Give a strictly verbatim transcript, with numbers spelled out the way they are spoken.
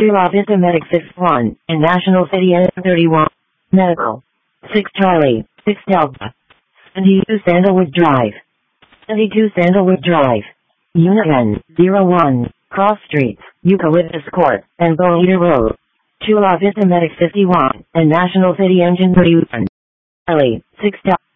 two Officer Medic sixty-one, and National City N thirty-one. Medical. six Charlie, six Delta. seventy-two Sandalwood Drive. seventy-two Sandalwood Drive. Unit N, zero one, Cross Streets, Eucalyptus Court, and Boeter Road. two Officer Medic fifty-one, and National City Engine thirty-one. Charlie, six Delta.